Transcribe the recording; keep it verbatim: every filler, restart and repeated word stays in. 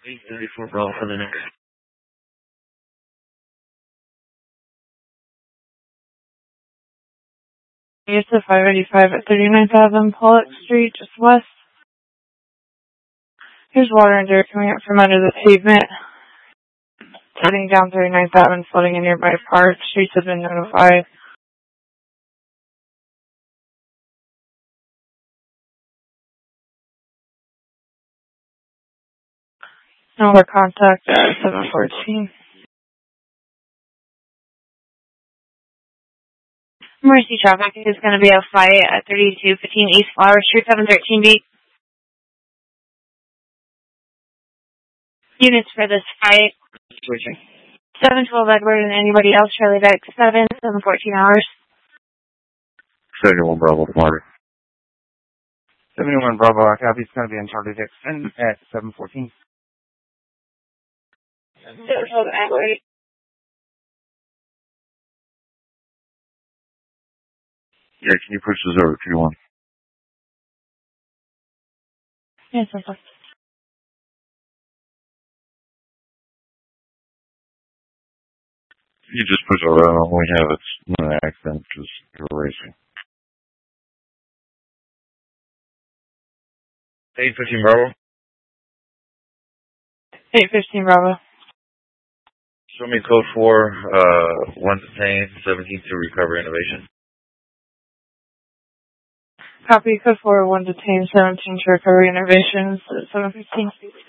eight thirty-four Bravo for the next. It's the five eighty-five at thirty-nine thousand Pollock Street, just west. Here's water and dirt coming up from under the pavement. Heading down thirty-ninth Avenue, flooding in nearby park. Streets have been notified. No more contact at seven fourteen. Mercy traffic is going to be a flight at thirty-two fifteen East Flower Street, seven thirteen B. Units for this flight. Switching. seven twelve Edward and anybody else, Charlie Deck seven, seven fourteen hours. seventy-one Bravo, Marty. seventy-one Bravo, I copy. It's going to be on Charlie Deck ten at seven fourteen. seven twelve Edward. Yeah, can you push this over if you want? Yes, of course. You just push it around. We have it's not an accident, just you're racing. eight fifteen Bravo. eight fifteen Bravo. Show me code four, uh, one detained, seventeen to recovery innovation. Copy code four, one detained, seventeen to recovery innovations, seven fifteen.